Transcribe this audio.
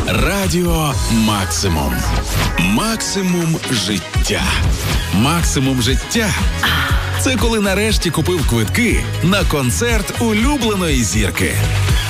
Радіо Максимум. Максимум життя. Максимум життя – це коли нарешті купив квитки на концерт улюбленої зірки.